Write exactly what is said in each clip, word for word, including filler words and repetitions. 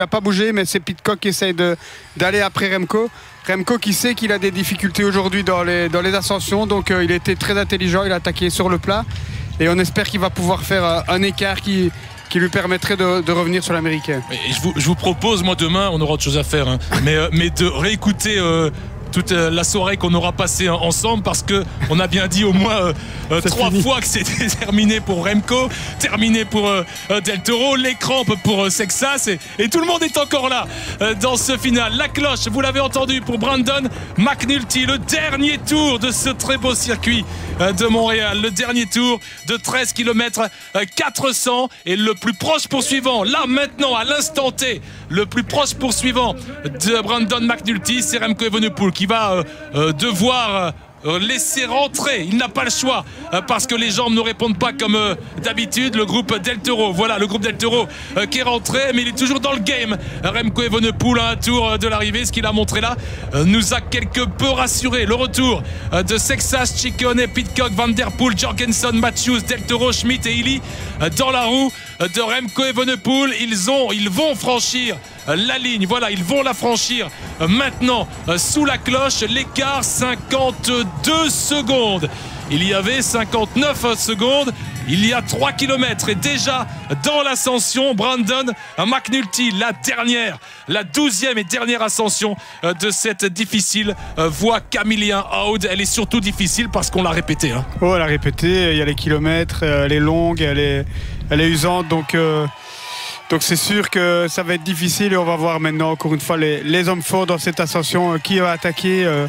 n'a pas bougé, mais c'est Pidcock qui essaye d'aller après Remco. Remco qui sait qu'il a des difficultés aujourd'hui dans les, dans les ascensions, donc euh, il était très intelligent, il a attaqué sur le plat et on espère qu'il va pouvoir faire euh, un écart qui, qui lui permettrait de, de revenir sur l'américain. Je vous, je vous propose, moi demain, on aura autre chose à faire, hein, mais, euh, mais de réécouter euh, toute euh, la soirée qu'on aura passée hein, ensemble, parce qu'on a bien dit au moins euh, euh, trois fini. fois que c'était terminé pour Remco, terminé pour euh, Del Toro, les crampes pour euh, Sexas, et, et tout le monde est encore là euh, dans ce final. La cloche, vous l'avez entendu, pour Brandon McNulty, le dernier tour de ce très beau circuit euh, de Montréal, le dernier tour de treize kilomètres quatre cents, et le plus proche poursuivant, là maintenant à l'instant T, le plus proche poursuivant de Brandon McNulty, c'est Remco Evenepoel qui va euh, euh, devoir euh, laisser rentrer, il n'a pas le choix euh, parce que les jambes ne répondent pas comme euh, d'habitude, le groupe Del Toro. Voilà le groupe Del Toro euh, qui est rentré, mais il est toujours dans le game. Remco Evenepoel à un tour euh, de l'arrivée, ce qu'il a montré là euh, nous a quelque peu rassuré. Le retour euh, de Sexas, Ciccone, Pidcock, Van Der Poel, Jorgensen, Matthews, Del Toro, Schmidt et Illy euh, dans la roue euh, de Remco Evenepoel. Ils ont, ils vont franchir la ligne, voilà, ils vont la franchir maintenant sous la cloche. L'écart cinquante-deux secondes. Il y avait cinquante-neuf secondes il y a trois kilomètres, et déjà dans l'ascension, Brandon McNulty, la dernière, la douzième et dernière ascension de cette difficile voie Camillien Aude. Elle est surtout difficile parce qu'on l'a répété. Hein. Oh, elle a répété, il y a les kilomètres, elle est longue, elle est, elle est usante, donc... Euh... Donc c'est sûr que ça va être difficile, et on va voir maintenant encore une fois les, les hommes forts dans cette ascension, euh, qui va attaquer. Euh,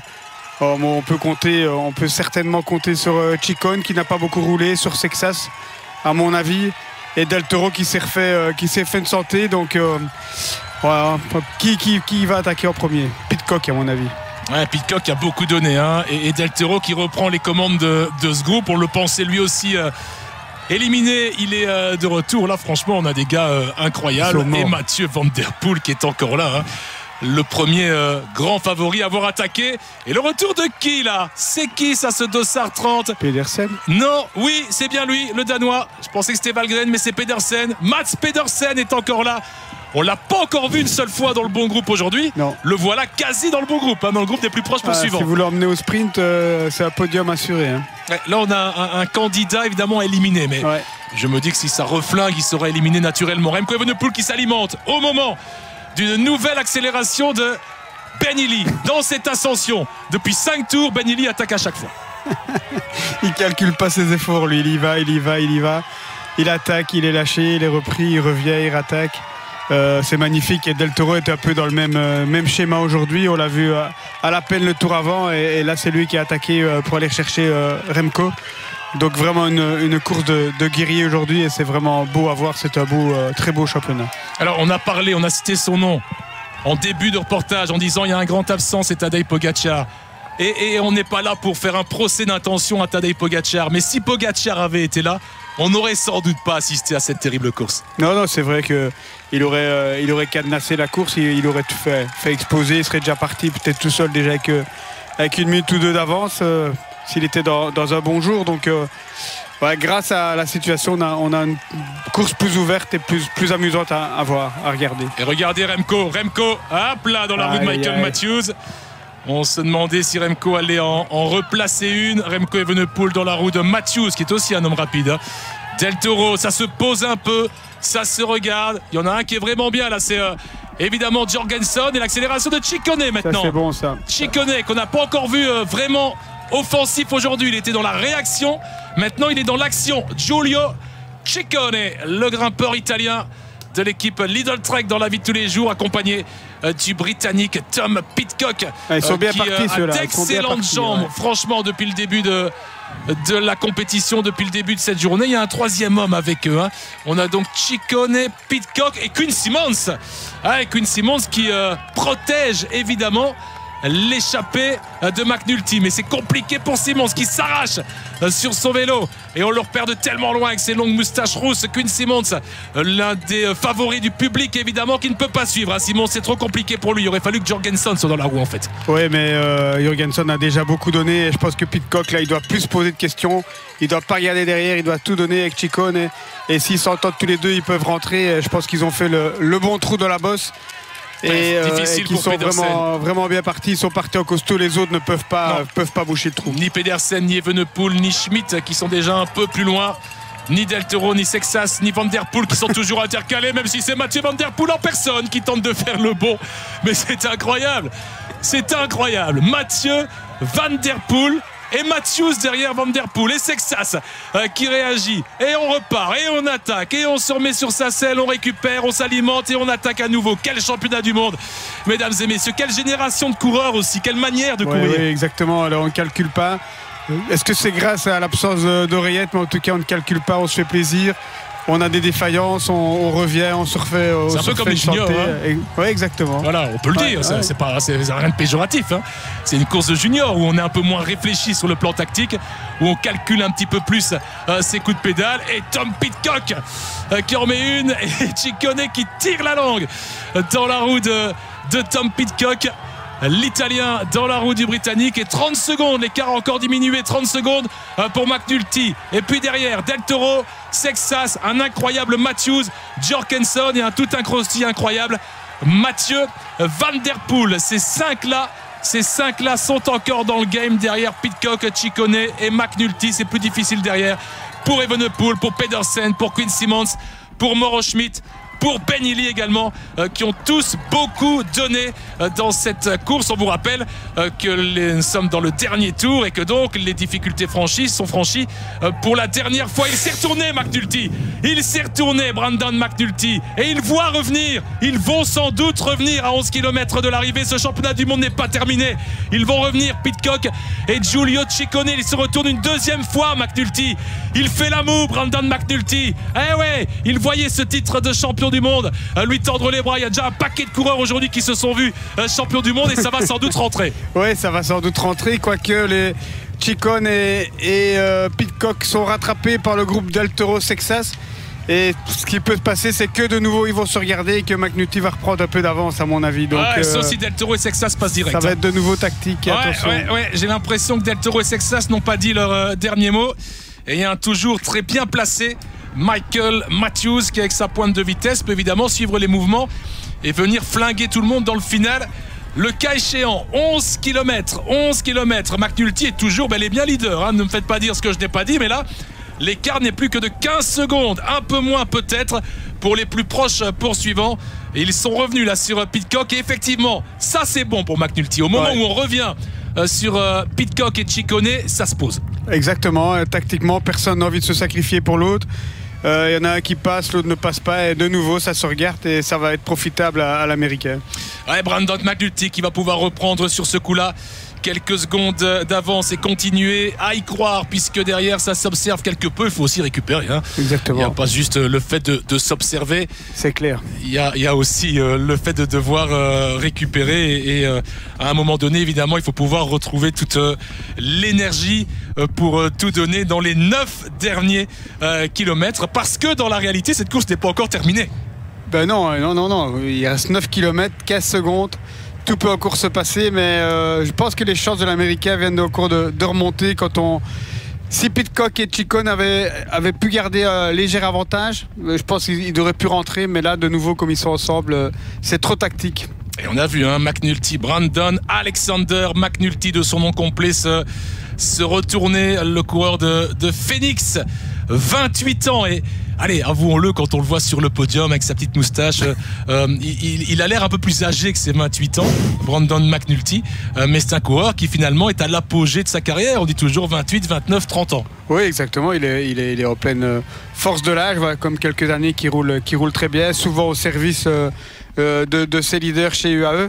on peut compter, on peut certainement compter sur euh, Ciccone qui n'a pas beaucoup roulé, sur Sexas à mon avis, et Del Toro qui s'est refait, euh, qui s'est fait une santé. Donc euh, voilà, qui, qui, qui va attaquer en premier? Pidcock à mon avis. Ouais, Pidcock a beaucoup donné, hein, et, et Del Toro qui reprend les commandes de, de ce groupe. On le pensait lui aussi. Euh, Éliminé, il est euh, de retour. Là, franchement, on a des gars euh, incroyables. Et Mathieu Van Der Poel qui est encore là. Hein. Le premier euh, grand favori à avoir attaqué. Et le retour de qui, là? C'est qui, ça, ce Dossard trente? Pedersen? Non, oui, c'est bien lui, le Danois. Je pensais que c'était Valgren, mais c'est Pedersen. Mats Pedersen est encore là. On l'a pas encore vu une seule fois dans le bon groupe aujourd'hui. Non. Le voilà quasi dans le bon groupe, hein, dans le groupe des plus proches poursuivants. Ah, si vous l'emmenez au sprint, euh, c'est un podium assuré. Hein. Ouais, là, on a un, un candidat évidemment éliminé, mais ouais. Je me dis que si ça reflingue, il sera éliminé naturellement. Remco Evenepoel qui s'alimente au moment d'une nouvelle accélération de Ben Illy dans cette ascension. Depuis cinq tours, Ben Illy attaque à chaque fois. Il calcule pas ses efforts, lui. Il y va, il y va, il y va. Il attaque, il est lâché, il est repris, il revient, il rattaque. Euh, c'est magnifique, et Del Toro est un peu dans le même, euh, même schéma aujourd'hui. On l'a vu à, à la peine le tour avant, et, et là c'est lui qui a attaqué euh, pour aller chercher euh, Remco. Donc vraiment une, une course de, de guerrier aujourd'hui, et c'est vraiment beau à voir. C'est un beau, euh, très beau championnat. Alors on a parlé, on a cité son nom en début de reportage en disant il y a un grand absent, c'est Tadej Pogacar. Et, et on n'est pas là pour faire un procès d'intention à Tadej Pogacar, mais si Pogacar avait été là, on n'aurait sans doute pas assisté à cette terrible course. Non, non, c'est vrai qu'il aurait, euh, il aurait cadenassé la course, il, il aurait tout fait, fait exploser, il serait déjà parti peut-être tout seul déjà avec, euh, avec une minute ou deux d'avance, euh, s'il était dans, dans un bon jour. Donc euh, ouais, grâce à la situation, on a, on a une course plus ouverte et plus, plus amusante à, à voir, à regarder. Et regardez Remco, Remco, hop là dans la roue de Michael Matthews. On se demandait si Remco allait en, en replacer une. Remco Evenepoel dans la roue de Matthews, qui est aussi un homme rapide. Hein. Del Toro, ça se pose un peu, ça se regarde. Il y en a un qui est vraiment bien là, c'est euh, évidemment Jorgensen, et l'accélération de Ciccone maintenant. Ça, c'est bon, ça. Ciccone qu'on n'a pas encore vu euh, vraiment offensif aujourd'hui. Il était dans la réaction, maintenant il est dans l'action. Giulio Ciccone, le grimpeur italien de l'équipe Lidl Trek dans la vie de tous les jours, accompagné euh, du Britannique Tom Pidcock, ah, ils sont bien euh, qui partis, euh, a d'excellentes jambes, ouais. Franchement, depuis le début de, de la compétition, depuis le début de cette journée. Il y a un troisième homme avec eux. Hein. On a donc Ciccone, Pidcock et Quinn Simmons. Ah, et Quinn Simmons qui euh, protège évidemment l'échappée de McNulty. Mais c'est compliqué pour Simmons qui s'arrache sur son vélo et on le repère de tellement loin avec ses longues moustaches rousses. Quinn Simmons, l'un des favoris du public évidemment, qui ne peut pas suivre. Simmons, c'est trop compliqué pour lui. Il aurait fallu que Jorgensen soit dans la roue en fait. Oui, mais euh, Jorgensen a déjà beaucoup donné et je pense que Pidcock là il doit plus se poser de questions. Il doit pas regarder derrière, il doit tout donner avec Ciccone et, et s'ils s'entendent tous les deux ils peuvent rentrer. Je pense qu'ils ont fait le, le bon trou dans la bosse. Et, euh, et qui sont vraiment, vraiment bien partis. Ils sont partis en costaud. Les autres ne peuvent pas, peuvent pas boucher le trou. Ni Pedersen, ni Evenepoel, ni Schmidt qui sont déjà un peu plus loin. Ni Del Toro, ni Sexas, ni Van Der Poel qui sont toujours intercalés, même si c'est Mathieu Van Der Poel en personne qui tente de faire le bon. Mais c'est incroyable. C'est incroyable. Mathieu Van Der Poel et Matthews derrière Van Der Poel et Sexas euh, qui réagit et on repart et on attaque et on se remet sur sa selle, on récupère, on s'alimente et on attaque à nouveau. Quel championnat du monde, mesdames et messieurs, quelle génération de coureurs aussi, quelle manière de ouais, courir. Oui, exactement, alors on ne calcule pas. Est-ce que c'est grâce à l'absence d'oreillettes? Mais en tout cas on ne calcule pas, on se fait plaisir. On a des défaillances, on, on revient, on se refait. C'est un peu comme les juniors. Hein. Oui, exactement. Voilà, on peut le dire. Ouais, ouais. C'est pas, c'est rien de péjoratif. Hein. C'est une course de junior où on est un peu moins réfléchi sur le plan tactique, où on calcule un petit peu plus euh, ses coups de pédale. Et Tom Pidcock euh, qui en met une et Ciccone qui tire la langue dans la roue de, de Tom Pidcock. L'Italien dans la roue du Britannique et trente secondes, l'écart a encore diminué, trente secondes pour McNulty et puis derrière Del Toro, Sexas, un incroyable Matthews, Jorgensen et un tout aussi incroyable Mathieu Van Der Poel. Ces cinq là Ces cinq là sont encore dans le game derrière Pidcock, Ciccone et McNulty. C'est plus difficile derrière pour Evenepoel, pour Pedersen, pour Quinn Simmons, pour Mauro Schmidt, pour Ben Healy également, euh, qui ont tous beaucoup donné euh, dans cette course. On vous rappelle euh, que les, nous sommes dans le dernier tour et que donc les difficultés franchies sont franchies euh, pour la dernière fois. Il s'est retourné, McNulty. Il s'est retourné, Brandon McNulty. Et il voit revenir. Ils vont sans doute revenir à onze kilomètres de l'arrivée. Ce championnat du monde n'est pas terminé. Ils vont revenir, Pidcock et Giulio Ciccone. Il se retourne une deuxième fois, McNulty. Il fait la moue, Brandon McNulty. Eh ouais, il voyait ce titre de champion du monde à lui tendre les bras. Il y a déjà un paquet de coureurs aujourd'hui qui se sont vus euh, champions du monde et ça va sans doute rentrer. Oui, ça va sans doute rentrer, quoique les Ciccone et, et euh, Pidcock sont rattrapés par le groupe Del Toro Sexas. Et ce qui peut se passer, c'est que de nouveau ils vont se regarder et que McNulty va reprendre un peu d'avance, à mon avis. Donc, ouais, euh, sauf si Del Toro et Sexas passent direct. Ça va être de nouveau tactique. Ouais, attention. ouais, ouais. J'ai l'impression que Del Toro et Sexas n'ont pas dit leur euh, dernier mot. Et il y a un toujours très bien placé Michael Matthews qui, avec sa pointe de vitesse, peut évidemment suivre les mouvements et venir flinguer tout le monde dans le final. Le cas échéant, onze kilomètres. onze kilomètres. McNulty est toujours bel et bien leader. Hein. Ne me faites pas dire ce que je n'ai pas dit, mais là, l'écart n'est plus que de quinze secondes. Un peu moins peut-être pour les plus proches poursuivants. Et ils sont revenus là sur Pidcock. Et effectivement, ça c'est bon pour McNulty. Au moment ouais. où on revient euh, sur euh, Pidcock et Ciccone, ça se pose. Exactement. Euh, tactiquement, personne n'a envie de se sacrifier pour l'autre. Il euh, y en a un qui passe, l'autre ne passe pas et de nouveau ça se regarde et ça va être profitable à, à l'américain. Ouais, Brandon McNulty qui va pouvoir reprendre sur ce coup-là quelques secondes d'avance et continuer à y croire, puisque derrière ça s'observe quelque peu. Il faut aussi récupérer, hein. Exactement. Il n'y a pas juste le fait de, de s'observer, c'est clair. Il y a, il y a aussi euh, le fait de devoir euh, récupérer et, et euh, à un moment donné évidemment il faut pouvoir retrouver toute euh, l'énergie euh, pour euh, tout donner dans les neuf derniers euh, kilomètres, parce que dans la réalité cette course n'est pas encore terminée. Ben non, non, non, non. Il reste neuf kilomètres, quinze secondes. Tout peut encore se passer, mais euh, je pense que les chances de l'Américain viennent au cours de, de remonter. Quand on, si Pidcock et Ciccone avaient, avaient pu garder un léger avantage, je pense qu'ils auraient pu rentrer, mais là, de nouveau, comme ils sont ensemble, c'est trop tactique. Et on a vu, hein, McNulty, Brandon Alexander McNulty de son nom complet, se, se retourner, le coureur de, de Phoenix, vingt-huit ans. Et allez, avouons-le, quand on le voit sur le podium avec sa petite moustache, euh, il, il a l'air un peu plus âgé que ses vingt-huit ans, Brandon McNulty, euh, mais c'est un coureur qui finalement est à l'apogée de sa carrière. On dit toujours vingt-huit, vingt-neuf, trente ans. Oui, exactement, il est, il est, il est en pleine force de l'âge, voilà, comme quelques années qui roule, qui roule très bien, souvent au service euh, euh, de, de ses leaders chez U A E.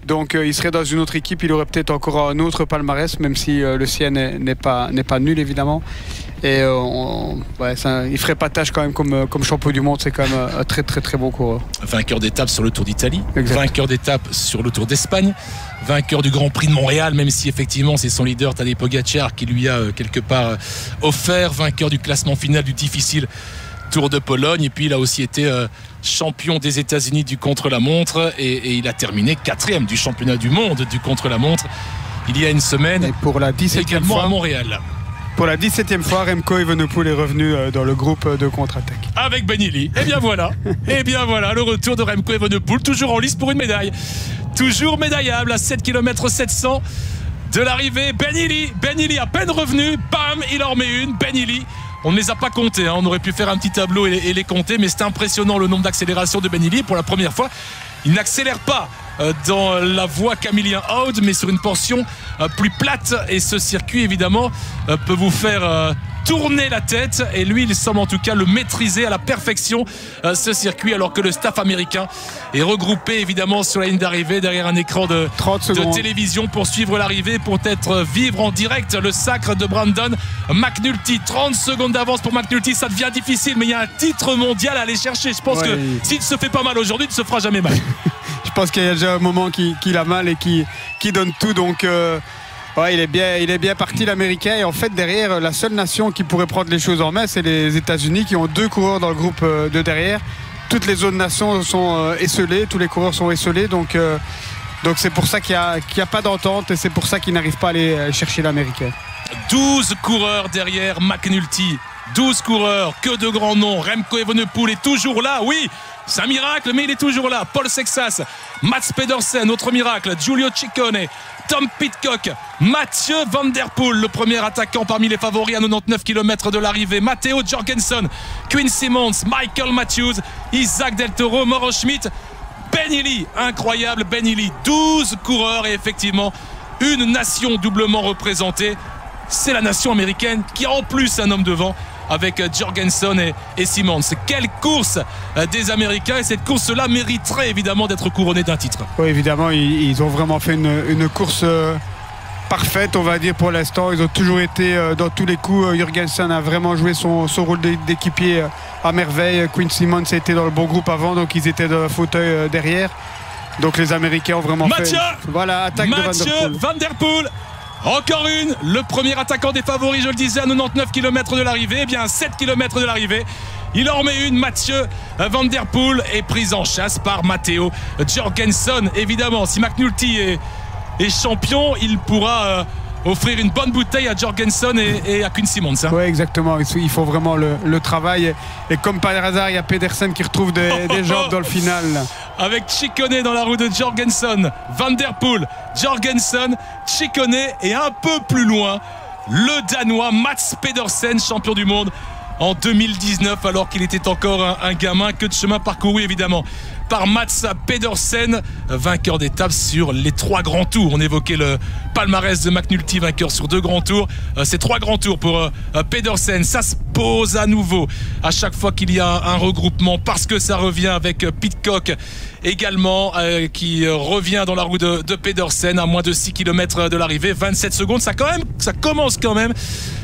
Donc euh, il serait dans une autre équipe, il aurait peut-être encore un autre palmarès, même si euh, le sien n'est pas, n'est pas nul évidemment. Et euh, on, ouais, ça, il ferait pas tâche quand même comme, comme champion du monde, c'est quand même un très très très bon coureur. Vainqueur d'étape sur le Tour d'Italie, vainqueur d'étape sur le Tour d'Espagne, vainqueur du Grand Prix de Montréal, même si effectivement c'est son leader Tadej Pogačar qui lui a euh, quelque part euh, offert, vainqueur du classement final du difficile Tour de Pologne, et puis il a aussi été euh, champion des États-Unis du contre-la-montre et, et il a terminé quatrième du championnat du monde du contre-la-montre il y a une semaine, et pour la dix-septième également fois, à Montréal. Pour la dix-septième fois, Remco Evenepoel est revenu dans le groupe de contre-attaque. Avec Ben Illy. Et bien voilà. Et bien voilà, le retour de Remco Evenepoel, toujours en lice pour une médaille. Toujours médaillable à sept kilomètres sept cents de l'arrivée. Ben Illy. Ben Illy à peine revenu. Bam, il en met une. Ben Illy. On ne les a pas comptés, hein. On aurait pu faire un petit tableau et, et les compter, mais c'est impressionnant le nombre d'accélérations de Ben Illy. Pour la première fois, il n'accélère pas dans la voie Camillien Aude, mais sur une portion plus plate, et ce circuit évidemment peut vous faire tourner la tête, et lui il semble en tout cas le maîtriser à la perfection, ce circuit, alors que le staff américain est regroupé évidemment sur la ligne d'arrivée derrière un écran de, de télévision pour suivre l'arrivée, pour être vivre en direct le sacre de Brandon McNulty. Trente secondes d'avance pour McNulty, ça devient difficile, mais il y a un titre mondial à aller chercher. Je pense ouais. que s'il ne se fait pas mal aujourd'hui, il ne se fera jamais mal. Je pense qu'il y a déjà un moment qu'il qu'il a mal et qu'il qu'il donne tout, donc euh, ouais, il est bien, il est bien parti l'Américain. Et en fait derrière, la seule nation qui pourrait prendre les choses en main, c'est les États-Unis, qui ont deux coureurs dans le groupe de derrière. Toutes les autres nations sont euh, esselées, tous les coureurs sont esselés, donc euh, donc c'est pour ça qu'il n'y a, qu'il y a pas d'entente, et c'est pour ça qu'ils n'arrivent pas à aller chercher l'Américain. douze coureurs derrière McNulty, douze coureurs, que de grands noms. Remco Evenepoel est toujours là, oui, c'est un miracle, mais il est toujours là. Paul Sexas, Mats Pedersen, autre miracle, Giulio Ciccone, Tom Pidcock, Mathieu Van Der Poel, le premier attaquant parmi les favoris à quatre-vingt-dix-neuf kilomètres de l'arrivée, Matteo Jorgensen, Quinn Simmons, Michael Matthews, Isaac Del Toro, Mauro Schmidt, Ben Illy, incroyable Ben Illy, douze coureurs, et effectivement une nation doublement représentée, c'est la nation américaine qui a en plus un homme devant avec Jorgensen et, et Simmons. Quelle course des Américains, et cette course-là mériterait évidemment d'être couronnée d'un titre. Oui, évidemment, ils, ils ont vraiment fait une, une course euh, parfaite, on va dire, pour l'instant. Ils ont toujours été euh, dans tous les coups. Jorgensen a vraiment joué son, son rôle d'équipier euh, à merveille. Quinn Simmons a été dans le bon groupe avant, donc ils étaient dans le fauteuil euh, derrière. Donc les Américains ont vraiment Mathieu, fait... Voilà, attaque Mathieu de Van Der Poel. Van Der Poel. Encore une, le premier attaquant des favoris, je le disais, à quatre-vingt-dix-neuf kilomètres de l'arrivée, eh bien à sept kilomètres de l'arrivée. Il en remet une, Mathieu Van Der Poel est pris en chasse par Matteo Jorgensen. Évidemment, si McNulty est, est champion, il pourra euh, offrir une bonne bouteille à Jorgensen et, et à Quinn Simmons. Hein. Oui, exactement. Il faut vraiment le, le travail. Et comme par hasard, il y a Pedersen qui retrouve des, des jambes dans le final. Avec Ciccone dans la roue de Jorgensen, Van Der Poel, Jorgensen, Ciccone, et un peu plus loin, le Danois Mats Pedersen, champion du monde en deux mille dix-neuf, alors qu'il était encore un, un gamin. Que de chemin parcouru évidemment par Mats Pedersen, vainqueur d'étape sur les trois grands tours. On évoquait le palmarès de McNulty, vainqueur sur deux grands tours. Euh, c'est trois grands tours pour euh, Pedersen. Ça se pose à nouveau à chaque fois qu'il y a un, un regroupement, parce que ça revient avec euh, Pidcock également, euh, qui euh, revient dans la roue de, de Pedersen à moins de six kilomètres de l'arrivée. vingt-sept secondes, ça, quand même, ça commence quand même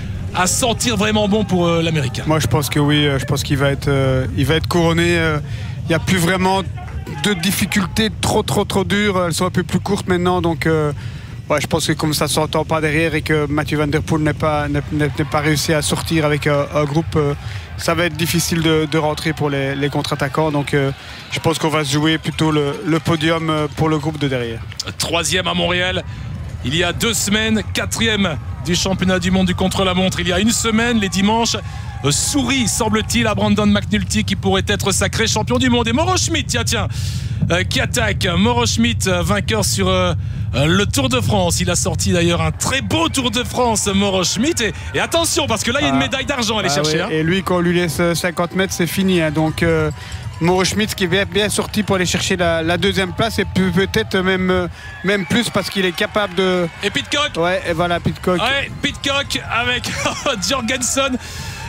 à sentir vraiment bon pour euh, l'Américain. Moi je pense que oui, je pense qu'il va être, euh, il va être couronné. Il euh, n'y a plus vraiment de difficultés trop trop trop dures. Elles sont un peu plus courtes maintenant, donc euh, ouais, je pense que comme ça ne s'entend pas derrière et que Mathieu Van Der Poel n'est pas, n'est, n'est pas réussi à sortir avec un, un groupe, euh, ça va être difficile de, de rentrer pour les, les contre-attaquants. Donc euh, je pense qu'on va se jouer plutôt le, le podium pour le groupe de derrière. Troisième à Montréal il y a deux semaines, quatrième du championnat du monde du contre-la-montre il y a une semaine, les dimanches. Euh, sourit, semble-t-il, à Brandon McNulty, qui pourrait être sacré champion du monde. Et Mauro Schmidt, tiens, tiens, euh, qui attaque. Mauro Schmidt, euh, vainqueur sur euh, euh, le Tour de France. Il a sorti d'ailleurs un très beau Tour de France, Mauro Schmidt. Et, et attention, parce que là, il y a une médaille d'argent à aller ah chercher. Ouais. Hein. Et lui, quand on lui laisse cinquante mètres, c'est fini. Hein. Donc, euh, Mauro Schmidt qui est bien, bien sorti pour aller chercher la, la deuxième place, et peut-être même, même plus, parce qu'il est capable de... Et Pidcock. Ouais, et voilà, Pidcock. Ouais, Pidcock avec Jorgensen.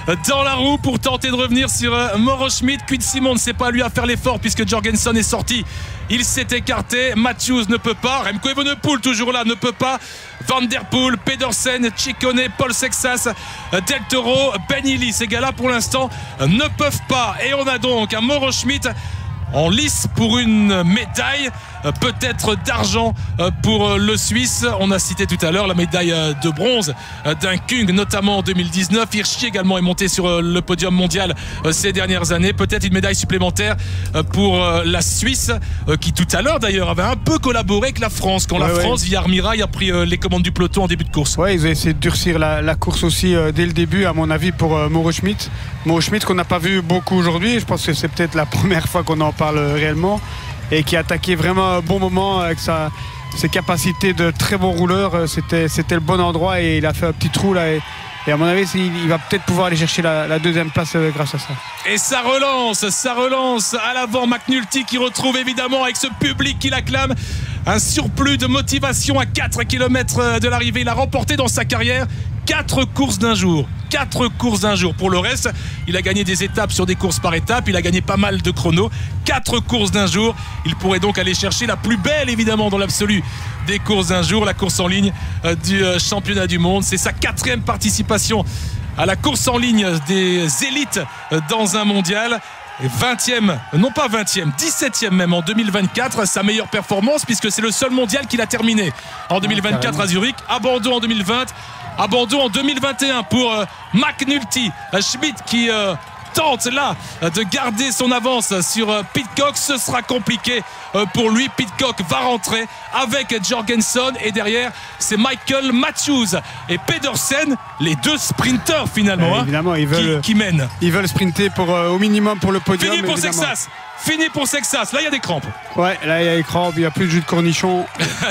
dans la roue pour tenter de revenir sur Mauro Schmid. Quinn Simmons, c'est pas lui à faire l'effort puisque Jorgensen est sorti. Il s'est écarté. Matthews ne peut pas. Remco Evenepoel toujours là, ne peut pas. Van der Poel, Pedersen, Ciccone, Paul Sexas, Del Toro, Ben Illy. Ces gars-là pour l'instant ne peuvent pas. Et on a donc un Mauro Schmid en lice pour une médaille, peut-être d'argent pour le Suisse. On a cité tout à l'heure la médaille de bronze d'un Kung, notamment en deux mille dix-neuf. Hirschi également est monté sur le podium mondial ces dernières années. Peut-être une médaille supplémentaire pour la Suisse, qui tout à l'heure d'ailleurs avait un peu collaboré avec la France quand ouais, la France, ouais. via Armirail, a pris les commandes du peloton en début de course. Oui, ils ont essayé de durcir la, la course aussi euh, dès le début, à mon avis, pour euh, Mauro Schmid. Mauro Schmid qu'on n'a pas vu beaucoup aujourd'hui. Je pense que c'est peut-être la première fois qu'on en parle réellement, et qui a attaqué vraiment un bon moment avec sa, ses capacités de très bon rouleur. C'était, c'était le bon endroit et il a fait un petit trou là. Et, et à mon avis, il, il va peut-être pouvoir aller chercher la, la deuxième place grâce à ça. Et ça relance, ça relance à l'avant. McNulty qui retrouve évidemment avec ce public qui l'acclame un surplus de motivation à quatre kilomètres de l'arrivée. Il a remporté dans sa carrière quatre courses d'un jour. quatre courses d'un jour. Pour le reste, il a gagné des étapes sur des courses par étapes. Il a gagné pas mal de chronos. quatre courses d'un jour. Il pourrait donc aller chercher la plus belle, évidemment, dans l'absolu des courses d'un jour. La course en ligne du championnat du monde. C'est sa quatrième participation à la course en ligne des élites dans un mondial. vingtième, non pas vingtième, dix-septième même en deux mille vingt-quatre, sa meilleure performance puisque c'est le seul mondial qu'il a terminé en deux mille vingt-quatre à Zurich. Abandon en deux mille vingt, abandon en deux mille vingt et un pour euh, McNulty. Schmid qui euh, tente là de garder son avance sur euh, Pidcock. Ce sera compliqué euh, pour lui. Pidcock va rentrer avec Jorgensen et derrière c'est Michael Matthews et Pedersen, les deux sprinteurs finalement, euh, évidemment, hein, ils veulent, qui, qui mènent. Ils veulent sprinter pour, euh, au minimum pour le podium. Fini pour évidemment. Sexas. Fini pour Sexas. Là, il y a des crampes. Ouais, là, il y a des crampes. Il n'y a plus de jus de cornichon.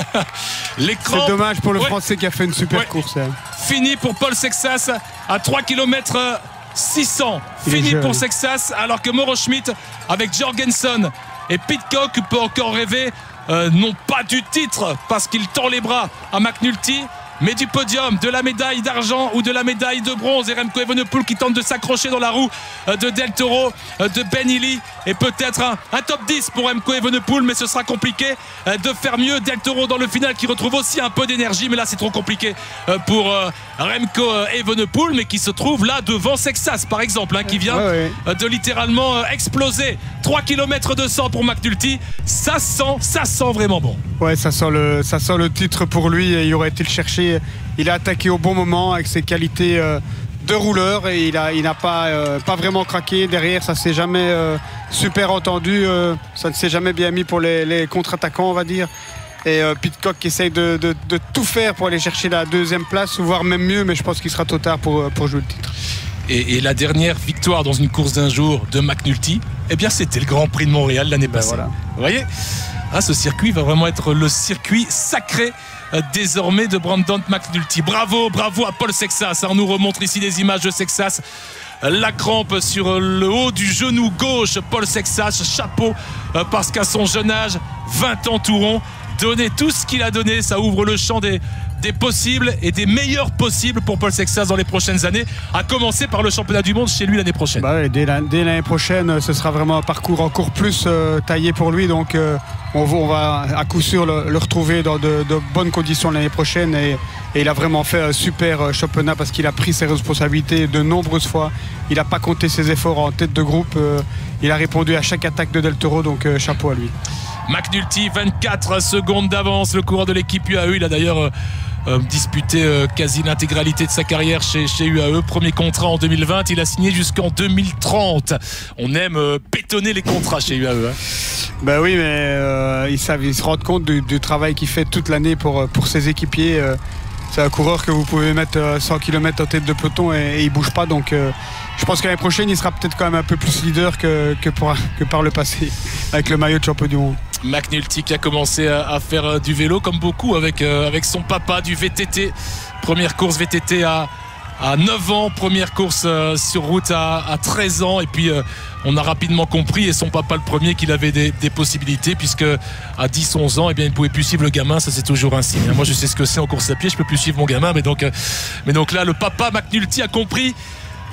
Les crampes. C'est dommage pour le ouais. Français qui a fait une super ouais. course. Hein. Fini pour Paul Sexas à trois kilomètres six cents. Fini pour Sexas, alors que Mauro Schmid, avec Jorgensen et Pidcock, peut encore rêver, euh, non pas du titre, parce qu'il tend les bras à McNulty, mais du podium, de la médaille d'argent ou de la médaille de bronze. Et Remco Evenepoel qui tente de s'accrocher dans la roue de Del Toro, de Ben Illy, et peut-être un, un top dix pour Remco Evenepoel, mais ce sera compliqué de faire mieux. Del Toro dans le final qui retrouve aussi un peu d'énergie, mais là c'est trop compliqué pour Remco Evenepoel, mais qui se trouve là devant Sexas par exemple, hein, qui vient ouais, ouais. de littéralement exploser. Trois kilomètres deux cents pour McNulty, ça sent, ça sent vraiment bon. Ouais, ça sent le, ça sent le titre pour lui, et il aurait été le chercher. Il a attaqué au bon moment avec ses qualités euh, de rouleur et il n'a il a pas, euh, pas vraiment craqué. Derrière, ça ne s'est jamais euh, super entendu. Euh, ça ne s'est jamais bien mis pour les, les contre-attaquants, on va dire. Et euh, Pidcock qui essaye de, de, de tout faire pour aller chercher la deuxième place, voire même mieux, mais je pense qu'il sera trop tard pour, pour jouer le titre. Et, et la dernière victoire dans une course d'un jour de McNulty, eh bien c'était le Grand Prix de Montréal l'année passée. Ben voilà. Vous voyez, ah, ce circuit va vraiment être le circuit sacré euh, désormais de Brandon McNulty. Bravo, bravo à Paul Sexas. On nous remontre ici des images de Sexas. La crampe sur le haut du genou gauche. Paul Sexas, chapeau, euh, parce qu'à son jeune âge, vingt ans tout rond, donner tout ce qu'il a donné, ça ouvre le champ des, des possibles et des meilleurs possibles pour Paul Sexas dans les prochaines années, à commencer par le championnat du monde chez lui l'année prochaine. Bah ouais, dès, la, dès l'année prochaine, ce sera vraiment un parcours encore plus euh, taillé pour lui, donc euh, on, va, on va à coup sûr le, le retrouver dans de, de bonnes conditions l'année prochaine, et, et il a vraiment fait un super championnat parce qu'il a pris ses responsabilités de nombreuses fois. Il n'a pas compté ses efforts en tête de groupe, euh, il a répondu à chaque attaque de Del Toro, donc euh, chapeau à lui. McNulty, vingt-quatre secondes d'avance, le coureur de l'équipe U A E. Il a d'ailleurs euh, euh, disputé euh, quasi l'intégralité de sa carrière chez, chez U A E. Premier contrat en deux mille vingt, il a signé jusqu'en deux mille trente. On aime euh, bétonner les contrats chez U A E. Hein. Ben oui, mais euh, ils, savent, ils se rendent compte du, du travail qu'il fait toute l'année pour, pour ses équipiers. Euh, c'est un coureur que vous pouvez mettre euh, cent kilomètres en tête de peloton et, et il ne bouge pas. Donc euh, je pense qu'année prochaine, il sera peut-être quand même un peu plus leader que, que, pour, que par le passé, avec le maillot de champion du monde. McNulty qui a commencé à faire du vélo comme beaucoup avec, euh, avec son papa, du V T T. Première course V T T à, à neuf ans, première course euh, sur route à, à treize ans, et puis euh, on a rapidement compris, et son papa le premier, qu'il avait des, des possibilités, puisque à dix onze ans, eh bien, il ne pouvait plus suivre le gamin. Ça c'est toujours un signe. Moi je sais ce que c'est en course à pied, je ne peux plus suivre mon gamin, mais donc, euh, mais donc là le papa McNulty a compris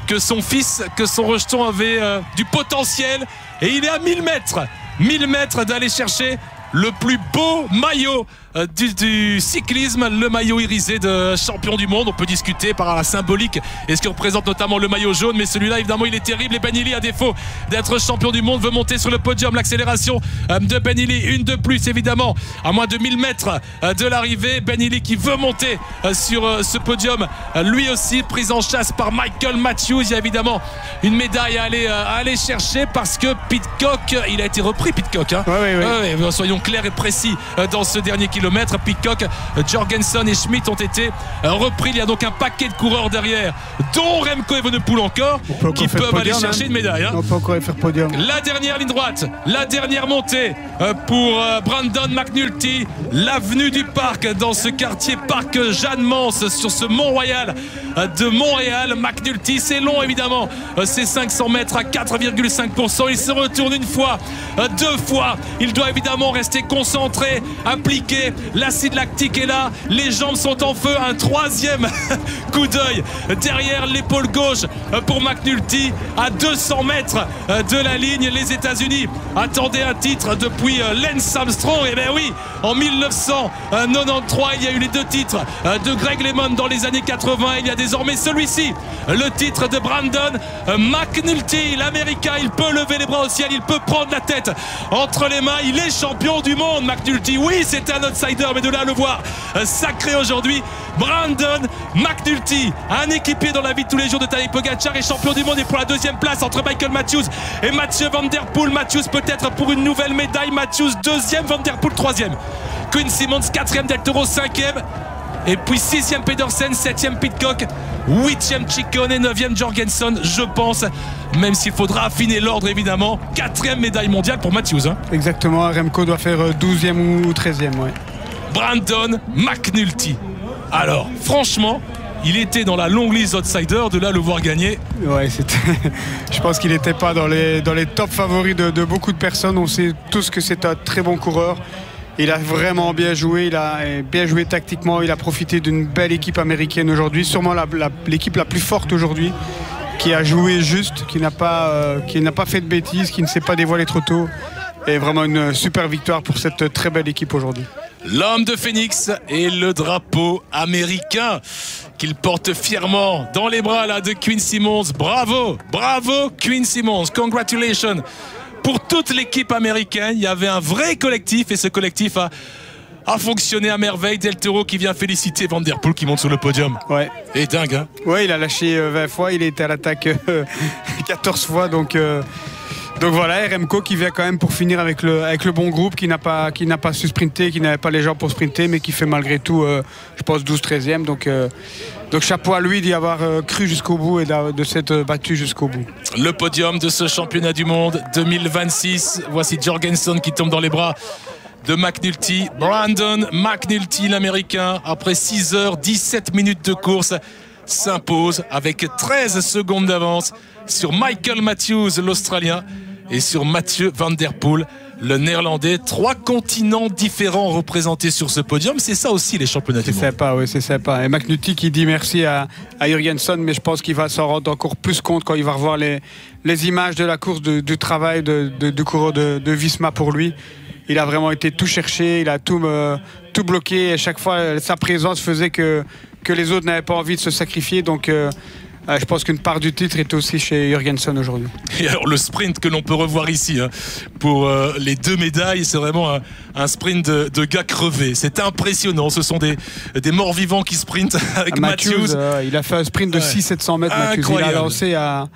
que son fils, que son rejeton avait euh, du potentiel. Et il est à mille mètres. mille mètres d'aller chercher le plus beau maillot euh, du, du cyclisme, le maillot irisé de champion du monde. On peut discuter par la symbolique et ce que représente notamment le maillot jaune, mais celui-là évidemment il est terrible. Et Ben Hill, à défaut d'être champion du monde, veut monter sur le podium. L'accélération euh, de Ben Hill, une de plus évidemment à moins de mille mètres euh, de l'arrivée. Ben Hill qui veut monter euh, sur euh, ce podium, euh, lui aussi pris en chasse par Michael Matthews. Il y a évidemment une médaille à aller, euh, à aller chercher parce que Pidcock, il a été repris Pidcock hein. ouais, ouais, ouais. Ouais, soyons clairs et précis euh, dans ce dernier kilomètre. Pidcock, euh, Jorgensen et Schmidt ont été euh, repris. Il y a donc un paquet de coureurs derrière, dont Remco Evenepoel encore, qui peuvent podium, aller chercher hein. une médaille hein. On peut encore faire podium. La dernière ligne droite, la dernière montée euh, pour euh, Brandon McNulty, l'avenue du Parc dans ce quartier Parc Jeanne-Mance sur ce Mont-Royal euh, de Montréal. McNulty, c'est long évidemment, euh, c'est cinq cents mètres à quatre virgule cinq pour cent. Il se retourne une fois, euh, deux fois. Il doit évidemment rester concentré, appliqué. L'acide lactique est là, les jambes sont en feu. Un troisième coup d'œil derrière l'épaule gauche pour McNulty à deux cents mètres de la ligne. Les États-Unis attendaient un titre depuis Lance Armstrong. Et bien oui, en mille neuf cent quatre-vingt-treize, il y a eu les deux titres de Greg LeMond dans les années quatre-vingts. Il y a désormais celui-ci, le titre de Brandon McNulty, l'Américain. Il peut lever les bras au ciel, il peut prendre la tête entre les mains. Il est champion du monde, McNulty. Oui, c'est un outsider, mais de là à le voir sacré aujourd'hui, Brandon McNulty, un équipier dans la vie de tous les jours de Tadej Pogacar, est champion du monde. Et pour la deuxième place entre Michael Matthews et Mathieu Van Der Poel. Matthews peut-être pour une nouvelle médaille. Matthews deuxième, Van Der Poel troisième, Quinn Simmons quatrième, Del Toro cinquième, et puis sixième Pedersen, septième Pidcock, huitième Ciccone et neuvième Jorgensen, je pense, même s'il faudra affiner l'ordre évidemment. Quatrième médaille mondiale pour Matthews hein. Exactement, Remco doit faire douzième ou treizième ouais. Brandon McNulty, alors franchement il était dans la longue liste outsider, de là le voir gagner. Ouais, c'était. Je pense qu'il n'était pas dans les, dans les top favoris de, de beaucoup de personnes. On sait tous que c'est un très bon coureur. Il a vraiment bien joué, il a bien joué tactiquement. Il a profité d'une belle équipe américaine aujourd'hui, sûrement l'équipe la, la plus forte aujourd'hui, qui a joué juste, qui n'a pas, euh, qui n'a pas fait de bêtises, qui ne s'est pas dévoilé trop tôt. Et vraiment une super victoire pour cette très belle équipe aujourd'hui. L'homme de Phoenix et le drapeau américain qu'il porte fièrement dans les bras là de Quinn Simmons. Bravo, bravo Quinn Simmons, congratulations pour toute l'équipe américaine. Il y avait un vrai collectif et ce collectif a, a fonctionné à merveille. Del Toro qui vient féliciter Van Der Poel qui monte sur le podium. Ouais. Et dingue hein. Ouais, il a lâché vingt fois, il était à l'attaque quatorze fois donc... Euh... Donc voilà, Remco qui vient quand même pour finir avec le, avec le bon groupe, qui n'a pas, qui n'a pas su sprinter, qui n'avait pas les jambes pour sprinter, mais qui fait malgré tout, euh, je pense, douze treizième. Donc, euh, donc chapeau à lui d'y avoir euh, cru jusqu'au bout et de, de s'être battu jusqu'au bout. Le podium de ce championnat du monde deux mille vingt-six. Voici Jorgensen qui tombe dans les bras de McNulty. Brandon McNulty, l'Américain, après six heures dix-sept minutes de course, s'impose avec treize secondes d'avance sur Michael Matthews, l'Australien, et sur Mathieu Van Der Poel, le Néerlandais. Trois continents différents représentés sur ce podium. C'est ça aussi les championnats du monde. C'est sympa, oui, c'est sympa. Et McNulty qui dit merci à, à Jorgensen, mais je pense qu'il va s'en rendre encore plus compte quand il va revoir les, les images de la course, de, du travail de, de, de coureur de, de Visma pour lui. Il a vraiment été tout cherché, il a tout, euh, tout bloqué. Et chaque fois, sa présence faisait que, que les autres n'avaient pas envie de se sacrifier. Donc, euh, Euh, je pense qu'une part du titre est aussi chez Jorgensen aujourd'hui. Et alors le sprint que l'on peut revoir ici hein, pour euh, les deux médailles, c'est vraiment un, un sprint de, de gars crevés. C'est impressionnant. Ce sont des, des morts vivants qui sprintent avec Matthews. Matthews euh, il a fait un sprint de ouais. six cents à sept cents mètres. Matthews. Il a lancé à,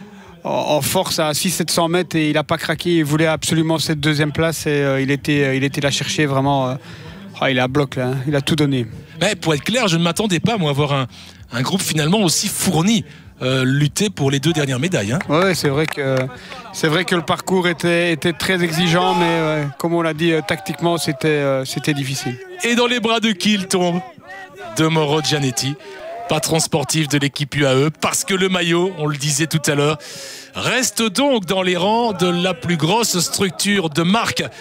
en force à six cents à sept cents mètres et il n'a pas craqué. Il voulait absolument cette deuxième place et euh, il, était, il était là chercher vraiment. Euh, oh, il est à bloc là. Hein. Il a tout donné. Mais pour être clair, je ne m'attendais pas moi à voir un un groupe finalement aussi fourni euh, lutter pour les deux dernières médailles. Hein. Oui, c'est vrai que c'est vrai que le parcours était, était très exigeant, mais euh, comme on l'a dit, euh, tactiquement, c'était euh, c'était difficile. Et dans les bras de qui il tombe? De Mauro Gianetti, patron sportif de l'équipe U A E, parce que le maillot, on le disait tout à l'heure, reste donc dans les rangs de la plus grosse structure de marque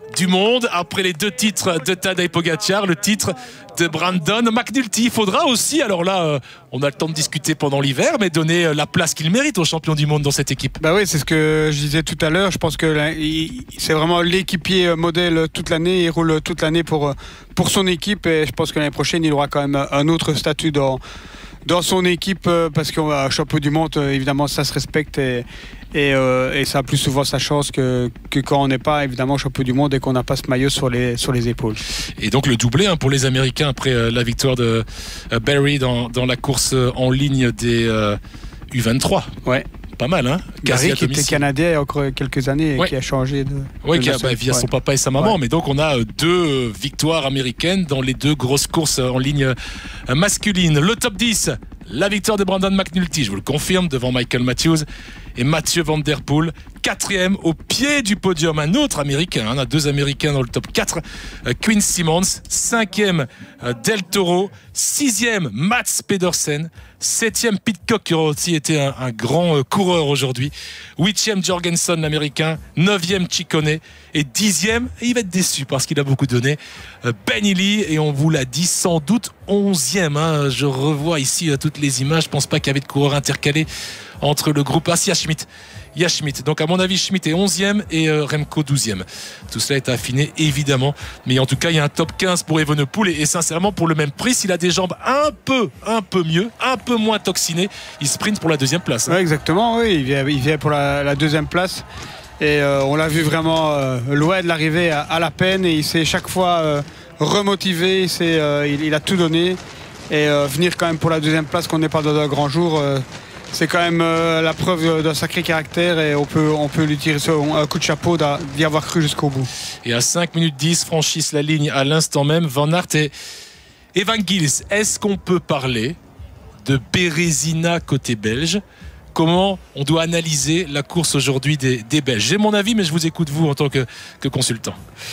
du monde après les deux titres de Tadej Pogacar, le titre de Brandon McNulty. Il faudra aussi, alors là, euh, on a le temps de discuter pendant l'hiver, mais donner euh, la place qu'il mérite aux champions du monde dans cette équipe. Bah oui, c'est ce que je disais tout à l'heure. Je pense que là, il, c'est vraiment l'équipier modèle toute l'année. Il roule toute l'année pour, pour son équipe et je pense que l'année prochaine, il aura quand même un autre statut dans, dans son équipe parce qu'un champion du monde, évidemment, ça se respecte et, et, euh, et ça a plus souvent sa chance que, que quand on n'est pas évidemment champion du monde et qu'on n'a pas ce maillot sur les, sur les épaules. Et donc le doublé hein, pour les Américains après euh, la victoire de euh, Barry dans, dans la course en ligne des euh, U vingt-trois. Ouais. Pas mal, hein. Barry qui était canadien il y a encore quelques années et ouais. qui a changé de. Oui, de bah, via ouais. son papa et sa maman. Ouais. Mais donc on a deux victoires américaines dans les deux grosses courses en ligne masculine. Le top dix, la victoire de Brandon McNulty, je vous le confirme, devant Michael Matthews et Mathieu Van Der Poel. Quatrième au pied du podium, un autre américain. On a deux américains dans le top quatre. Euh, Quinn Simmons. Cinquième, euh, Del Toro. Sixième, Mats Pedersen. Septième, Pidcock, qui aura aussi été un, un grand euh, coureur aujourd'hui. Huitième, Jorgensen, l'américain. Neuvième, Ciccone. Et dixième, et il va être déçu parce qu'il a beaucoup donné, euh, Ben Healy. Et on vous l'a dit, sans doute onzième. Hein. Je revois ici euh, toutes les images. Je ne pense pas qu'il y avait de coureurs intercalés entre le groupe. Ah, si, il y a Schmidt. Il y a Schmidt. Donc, à mon avis, Schmidt est onzième et euh, Remco douzième. Tout cela est affiné, évidemment. Mais en tout cas, il y a un top quinze pour Evenepoel. Et, et sincèrement, pour le même prix, s'il a des jambes un peu, un peu mieux, un peu moins toxinées, il sprint pour la deuxième place. Hein. Ouais, exactement, oui. Il vient, il vient pour la, la deuxième place. Et euh, on l'a vu vraiment euh, loin de l'arrivée à, à la peine. Et il s'est chaque fois euh, remotivé. Il, euh, il, il a tout donné. Et euh, venir quand même pour la deuxième place, qu'on n'est pas dans un grand jour. Euh, C'est quand même euh, la preuve d'un sacré caractère et on peut, on peut lui tirer un coup de chapeau d'y avoir cru jusqu'au bout. Et à cinq minutes dix, franchissent la ligne à l'instant même Van Aert et, et Van Gils. Est-ce qu'on peut parler de Bérésina côté belge? Comment on doit analyser la course aujourd'hui des, des Belges? J'ai mon avis, mais je vous écoute vous en tant que, que consultant.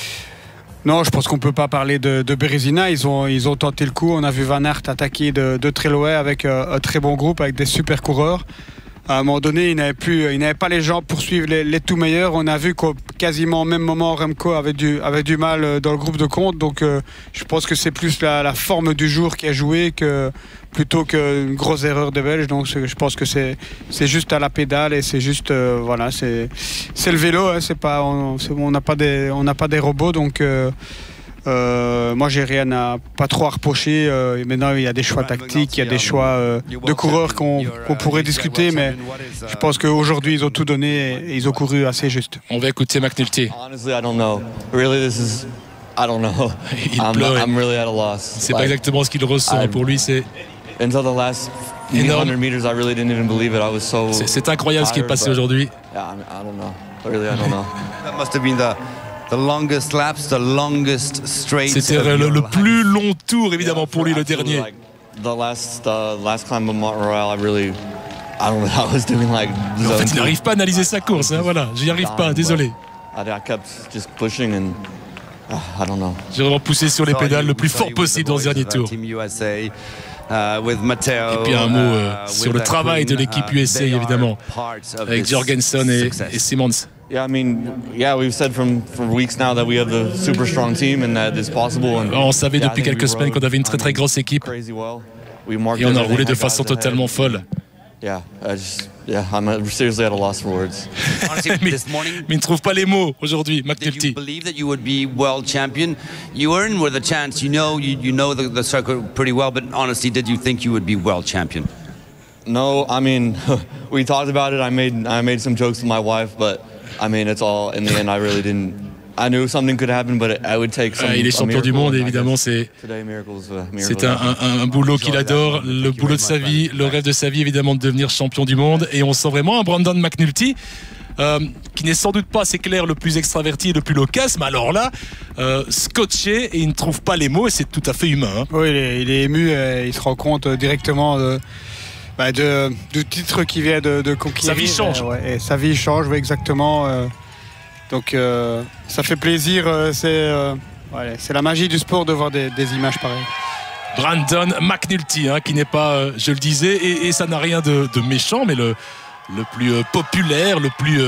Non, je pense qu'on ne peut pas parler de, de Bérésina. Ils ont, ils ont tenté le coup. On a vu Van Aert attaquer de, de très loin avec euh, un très bon groupe, avec des super coureurs. À un moment donné, il n'avait plus, il n'avait pas les jambes pour suivre les, les tout meilleurs. On a vu qu'au quasiment au même moment, Remco avait du, avait du mal dans le groupe de compte. Donc, euh, je pense que c'est plus la, la forme du jour qui a joué que plutôt qu'une grosse erreur de Belge. Donc, je pense que c'est, c'est juste à la pédale et c'est juste, euh, voilà, c'est, c'est le vélo. Hein, c'est pas, on n'a pas des, on n'a pas des robots. Donc, euh, Euh, moi j'ai rien à pas trop à reprocher. Euh, maintenant il y a des choix tactiques, il y a des choix euh, de coureurs qu'on, qu'on pourrait discuter, mais je pense qu'aujourd'hui ils ont tout donné et ils ont couru assez juste. On va écouter McNulty. Honestly, I don't know. Really, this is I don't know. Il I'm, pleure. I'm really at a loss. C'est pas exactement ce qu'il ressent. I'm, pour lui, c'est until the last one hundred meters, I really didn't even believe it. I was so. C'est, c'est incroyable ce qui est passé aujourd'hui. Yeah, I don't know. Really, I don't know. That must have been the The longest laps, the longest straight. C'était le, le plus long tour évidemment pour lui, le dernier. Like, the last uh, last climb of Mont Royal, I really I don't know I was doing like. En fait, il n'arrive pas à analyser sa course. Hein, voilà, j'y arrive pas. Désolé. I, I kept just pushing and uh, I don't know. J'ai vraiment poussé sur les pédales le plus fort possible dans ce dernier tour. Uh, with Matteo, et puis un mot euh, uh, sur le travail de l'équipe U S A évidemment, avec Jorgensen et, et Simmons. Yeah, I mean, yeah, we've said from for weeks now that we have the super strong team and that it's possible. And on savait depuis yeah, quelques semaines qu'on avait une très très grosse équipe et on a roulé de façon totalement folle. Yeah, I just, yeah, I'm seriously at a loss for words. mais, mais il ne trouve pas les mots aujourd'hui, McNulty. Did you believe that you would be world champion? You were in with a chance. You know, you, you know the, the circuit pretty well, but honestly, did you think you would be world champion? No, I mean, we talked about it. I made I made some jokes with my wife, but I mean, it's all in the end. I really didn't. I knew something could happen, but it, I would take some. Ah, il est champion du monde, et évidemment, c'est c'est un, un, un boulot qu'il adore, le boulot de sa vie, le rêve de sa vie, évidemment, de devenir champion du monde. Et on sent vraiment un Brandon McNulty euh, qui n'est sans doute pas, c'est clair, le plus extraverti et le plus loquace, mais alors là, euh, scotché, et il ne trouve pas les mots, et c'est tout à fait humain. Hein. Oui, il est, il est ému, et il se rend compte directement de, bah, de, du titre qu'il vient de, de conquérir. Sa vie change. Euh, ouais, et sa vie change, oui, exactement. Euh, Donc euh, ça fait plaisir, euh, c'est, euh, ouais, c'est la magie du sport de voir des, des images pareilles. Brandon McNulty, hein, qui n'est pas, euh, je le disais, et, et ça n'a rien de, de méchant, mais le, le plus euh, populaire, le plus euh,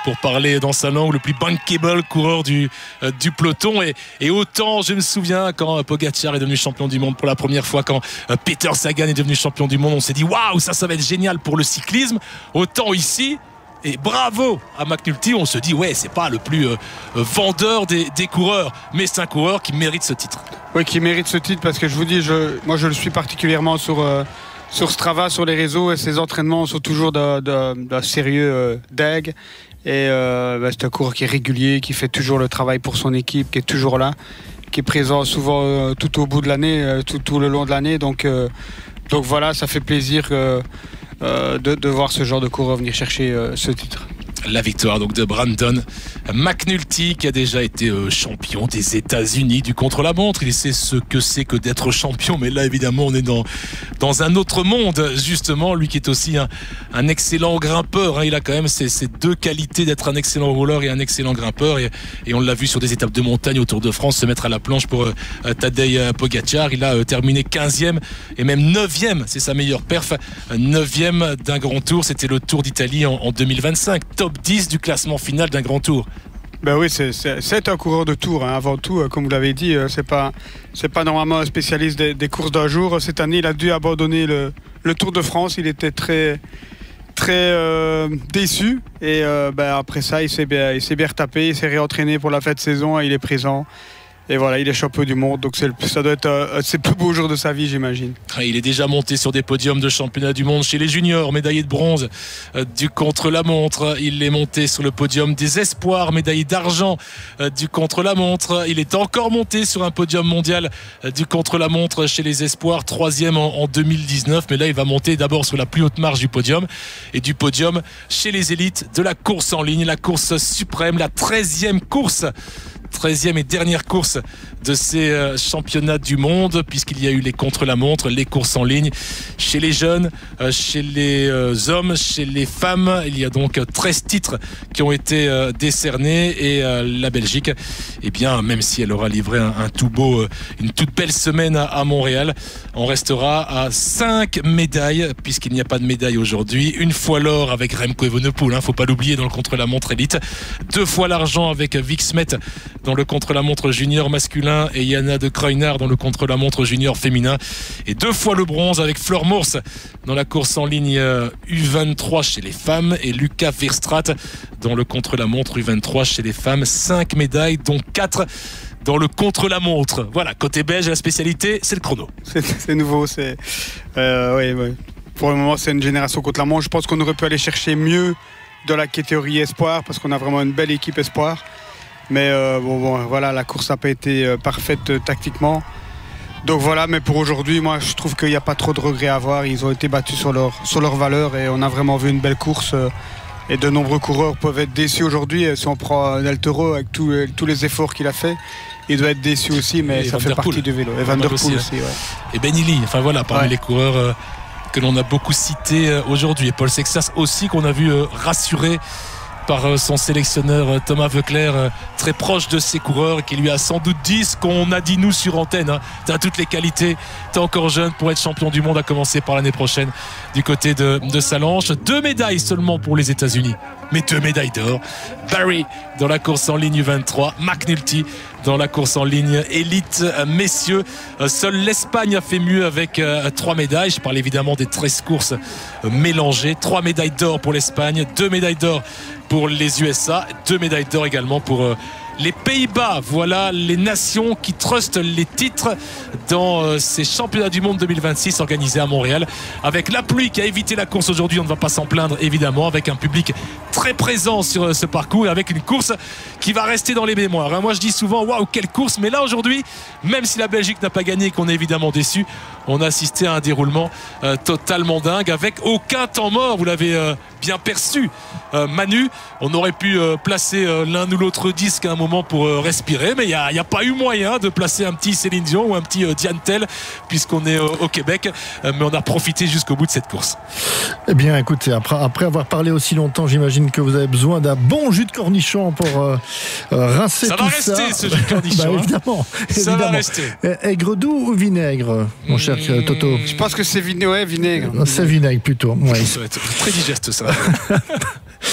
pour parler dans sa langue, le plus bankable coureur du, euh, du peloton. Et, et autant, je me souviens, quand Pogacar est devenu champion du monde pour la première fois, quand euh, Peter Sagan est devenu champion du monde, on s'est dit waouh, ça, ça va être génial pour le cyclisme. Autant ici, et bravo à McNulty, on se dit ouais, c'est pas le plus euh, vendeur des, des coureurs, mais c'est un coureur qui mérite ce titre. Oui, qui mérite ce titre parce que je vous dis, je, moi je le suis particulièrement sur, euh, sur Strava, sur les réseaux, et ses entraînements sont toujours d'un, d'un, d'un sérieux euh, dingue. Et euh, bah, c'est un coureur qui est régulier, qui fait toujours le travail pour son équipe, qui est toujours là, qui est présent souvent euh, tout au bout de l'année, euh, tout, tout le long de l'année. Donc, euh, donc voilà, ça fait plaisir euh, euh, de, de voir ce genre de coureur venir chercher euh, ce titre. La victoire donc de Brandon McNulty, qui a déjà été euh, champion des États-Unis du contre-la-montre. Il sait ce que c'est que d'être champion, mais là évidemment on est dans, dans un autre monde, justement. Lui qui est aussi un, un excellent grimpeur, hein. Il a quand même ces, ces deux qualités d'être un excellent rouleur et un excellent grimpeur, et, et on l'a vu sur des étapes de montagne au Tour de France se mettre à la planche pour euh, Tadej Pogacar. Il a euh, terminé quinzième et même neuvième, c'est sa meilleure perf, neuvième d'un grand tour. C'était le Tour d'Italie en, en deux mille vingt-cinq, top dix du classement final d'un grand tour. Ben oui, c'est, c'est, c'est un coureur de tour, hein. Avant tout, comme vous l'avez dit, c'est pas, c'est pas normalement un spécialiste des, des courses d'un jour. Cette année, il a dû abandonner le, le Tour de France. Il était très, très euh, déçu, et euh, ben après ça, il s'est bien, il s'est bien retapé, il s'est réentraîné pour la fin de saison, et il est présent. Et voilà, il est champion du monde, donc c'est le, ça doit être euh, c'est le plus beau jour de sa vie, j'imagine. Il est déjà monté sur des podiums de championnat du monde chez les juniors, médaillé de bronze euh, du contre-la-montre. Il est monté sur le podium des espoirs, médaillé d'argent euh, du contre-la-montre. Il est encore monté sur un podium mondial euh, du contre-la-montre chez les espoirs, troisième en, en deux mille dix-neuf. Mais là, il va monter d'abord sur la plus haute marche du podium, et du podium chez les élites de la course en ligne, la course suprême, la treizième course. treizième et dernière course de ces euh, championnats du monde, puisqu'il y a eu les contre-la-montre, les courses en ligne chez les jeunes, euh, chez les euh, hommes, chez les femmes. Il y a donc treize titres qui ont été euh, décernés, et euh, la Belgique, eh bien, même si elle aura livré un, un tout beau, euh, une toute belle semaine à, à Montréal, on restera à cinq médailles, puisqu'il n'y a pas de médaille aujourd'hui. Une fois l'or avec Remco Evenepoel, il hein, ne faut pas l'oublier, dans le contre-la-montre élite. Deux fois l'argent avec Vic Smet dans le contre-la-montre junior masculin, et Yana de Kreugnard dans le contre-la-montre junior féminin, et deux fois le bronze avec Fleur Morse dans la course en ligne U vingt-trois chez les femmes, et Lucas Verstraete dans le contre-la-montre U vingt-trois chez les femmes. Cinq médailles, dont quatre dans le contre-la-montre. Voilà, côté belge, la spécialité, c'est le chrono. C'est, c'est nouveau, c'est euh, ouais, ouais. Pour le moment, c'est une génération contre-la-montre. Je pense qu'on aurait pu aller chercher mieux dans la catégorie espoir, parce qu'on a vraiment une belle équipe espoir. Mais euh, bon, bon, voilà, la course n'a pas été euh, parfaite euh, tactiquement. Donc voilà, mais pour aujourd'hui, moi je trouve qu'il n'y a pas trop de regrets à avoir. Ils ont été battus sur leur, sur leur valeur, et on a vraiment vu une belle course. Euh, et de nombreux coureurs peuvent être déçus aujourd'hui. Si on prend Del Toro avec tout, euh, tous les efforts qu'il a fait, il doit être déçu aussi, mais et ça fait partie du vélo. Et Van Der Poel aussi, ouais. Et Ben Illy, enfin voilà, parmi ouais. les coureurs euh, que l'on a beaucoup cités euh, aujourd'hui. Et Paul Sexas aussi, qu'on a vu euh, rassuré par son sélectionneur Thomas Voeckler, très proche de ses coureurs, qui lui a sans doute dit ce qu'on a dit nous sur antenne, hein. T'as toutes les qualités, t'es encore jeune pour être champion du monde, à commencer par l'année prochaine du côté de, de Sallanches. Deux médailles seulement pour les États-Unis, mais deux médailles d'or. Barry dans la course en ligne U vingt-trois, McNulty dans la course en ligne élite messieurs. Seule l'Espagne a fait mieux avec euh, trois médailles. Je parle évidemment des treize courses euh, mélangées. Trois médailles d'or pour l'Espagne, deux médailles d'or pour les U S A, deux médailles d'or également pour euh, les Pays-Bas. Voilà les nations qui trustent les titres dans euh, ces championnats du monde deux mille vingt-six organisés à Montréal, avec la pluie qui a évité la course aujourd'hui. On ne va pas s'en plaindre évidemment, avec un public très présent sur euh, ce parcours, et avec une course qui va rester dans les mémoires, hein. Moi je dis souvent waouh, quelle course, mais là aujourd'hui, même si la Belgique n'a pas gagné et qu'on est évidemment déçu, on a assisté à un déroulement euh, totalement dingue, avec aucun temps mort. Vous l'avez euh, bien perçu, euh, Manu. On aurait pu euh, placer euh, l'un ou l'autre disque à un moment pour euh, respirer, mais il n'y a, a pas eu moyen de placer un petit Céline Dion ou un petit euh, Diane Tell, puisqu'on est euh, au Québec, euh, mais on a profité jusqu'au bout de cette course. Eh bien écoutez, après, après avoir parlé aussi longtemps, j'imagine que vous avez besoin d'un bon jus de cornichon pour euh, euh, rincer ça tout ça. Ça va rester ce jus de cornichon. Bah, évidemment, hein. Ça évidemment. va rester. Aigre doux ou vinaigre, mon mmh. cher Toto? Je pense que c'est vinaigre, ouais, vinaigre. C'est vinaigre plutôt. Ouais. Ça va être très digeste ça.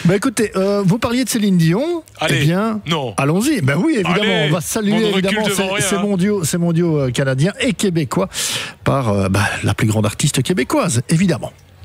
Bah écoutez, euh, vous parliez de Céline Dion. Allez, eh bien, non. Allons-y. Ben oui, évidemment, Allez, on va saluer on ne recule évidemment devant ces, rien, ces hein. mondiaux, ces mondiaux euh, canadiens et québécois par euh, bah, la plus grande artiste québécoise, évidemment.